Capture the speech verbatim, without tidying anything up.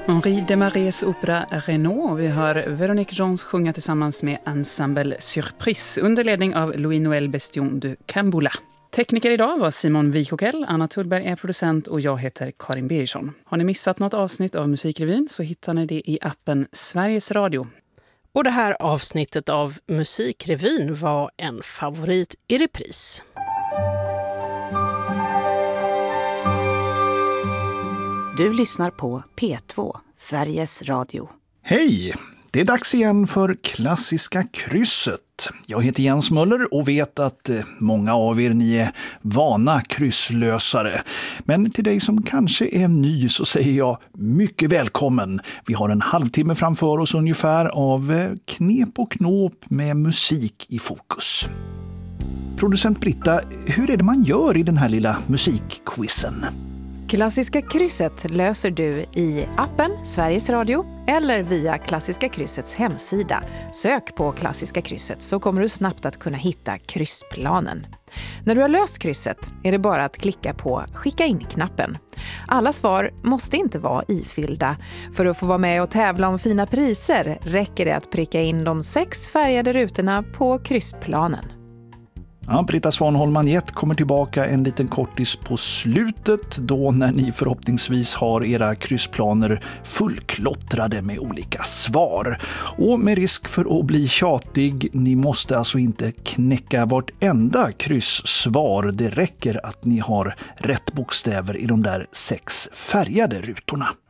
Henri Desmarais opera Renaud. Vi hör Véronique Jones sjunga tillsammans med Ensemble Surprise under ledning av Louis-Noël Bestion de Camboula. Tekniker idag var Simon Wikokell, Anna Tullberg är producent och jag heter Karin Birgersson. Har ni missat något avsnitt av Musikrevyn så hittar ni det i appen Sveriges Radio. Och det här avsnittet av Musikrevyn var en favorit i repris. Du lyssnar på P två, Sveriges Radio. Hej! Det är dags igen för Klassiska krysset. Jag heter Jens Möller och vet att många av er ni är vana krysslösare. Men till dig som kanske är ny så säger jag mycket välkommen. Vi har en halvtimme framför oss ungefär av knep och knåp med musik i fokus. Producent Britta, hur är det man gör i den här lilla musikquizen? Klassiska krysset löser du i appen Sveriges Radio eller via Klassiska kryssets hemsida. Sök på Klassiska krysset så kommer du snabbt att kunna hitta kryssplanen. När du har löst krysset är det bara att klicka på Skicka in-knappen. Alla svar måste inte vara ifyllda. För att få vara med och tävla om fina priser räcker det att pricka in de sex färgade rutorna på kryssplanen. Ja, Britta Svanholm-Manjet kommer tillbaka en liten kortis på slutet då när ni förhoppningsvis har era kryssplaner fullklottrade med olika svar. Och med risk för att bli tjatig, ni måste alltså inte knäcka vartenda krysssvar. Det räcker att ni har rätt bokstäver i de där sex färgade rutorna.